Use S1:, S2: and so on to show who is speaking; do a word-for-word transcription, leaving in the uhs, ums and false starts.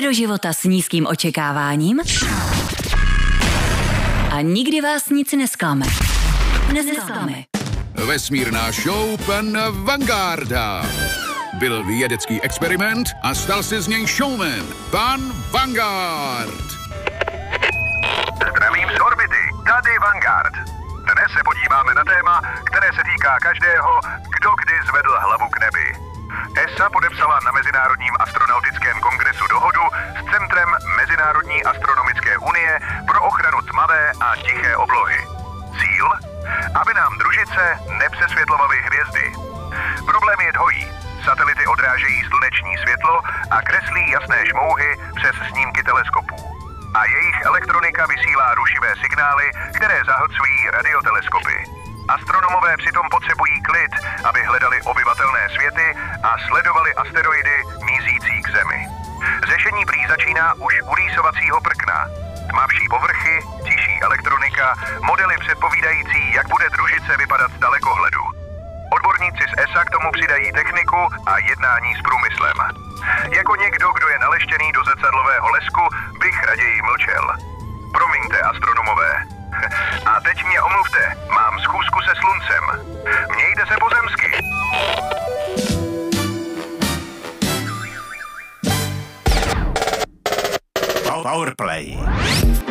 S1: Jdete do života s nízkým očekáváním a nikdy vás nic nesklame. Nesklame.
S2: Vesmírná show pana Vangarda. Byl vědecký experiment a stal se z něj showman. Pan Vangard.
S3: Zdravím z orbity, tady Vanguard. Dnes se podíváme na téma, které se týká každého, kdo kdy zvedl hlavu k nebi. E S A podepsala na Mezinárodním astronautickém kongresu dohodu s Centrem Mezinárodní astronomické unie pro ochranu tmavé a tiché oblohy. Cíl? Aby nám družice nepřesvětlovaly hvězdy. Problém je dvojí. Satelity odrážejí sluneční světlo a kreslí jasné šmouhy přes snímky teleskopů. A jejich elektronika vysílá rušivé signály, které zahlcují radioteleskopy. Astronomové přitom potřebují klid, aby hledali obyvatelné světy a sledovali asteroidy mízící k Zemi. Řešení prý začíná už u rýsovacího prkna. Tmavší povrchy, tiší elektronika, modely předpovídající, jak bude družice vypadat z dalekohledu. Odborníci z E S A k tomu přidají techniku a jednání s průmyslem. Jako někdo, kdo je naleštěný do zrcadlového lesku, bych raději mlčel. Promiňte, astronomové. A teď mě omluvte, mám schůzku se sluncem. Mějte se pozemsky.
S4: Powerplay.